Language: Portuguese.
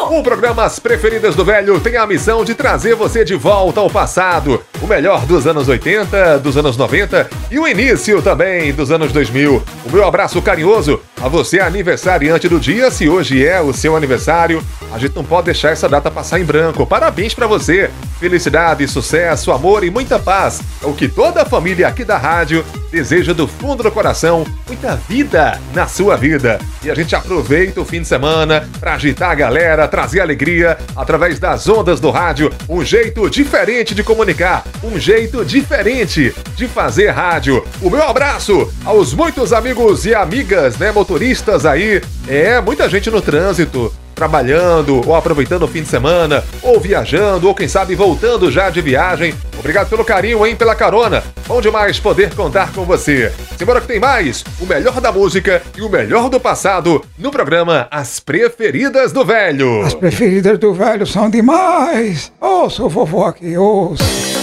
O programa As Preferidas do Velho tem a missão de trazer você de volta ao passado. O melhor dos anos 80, dos anos 90 e o início também dos anos 2000. O meu abraço carinhoso a você aniversariante do dia, se hoje é o seu aniversário. A gente não pode deixar essa data passar em branco. Parabéns pra você. Felicidade, sucesso, amor e muita paz. É o que toda a família aqui da rádio deseja do fundo do coração. Muita vida na sua vida. E a gente aproveita o fim de semana pra agitar a galera, trazer alegria através das ondas do rádio. Um jeito diferente de comunicar. Um jeito diferente de fazer rádio. O meu abraço aos muitos amigos e amigas, né, motoristas aí. Muita gente no trânsito, trabalhando, ou aproveitando o fim de semana, ou viajando, ou quem sabe voltando já de viagem. Obrigado pelo carinho, hein, pela carona. Bom demais poder contar com você. Simbora que tem mais, o melhor da música e o melhor do passado no programa As Preferidas do Velho. As Preferidas do Velho são demais. Ouça o vovô aqui, ouça.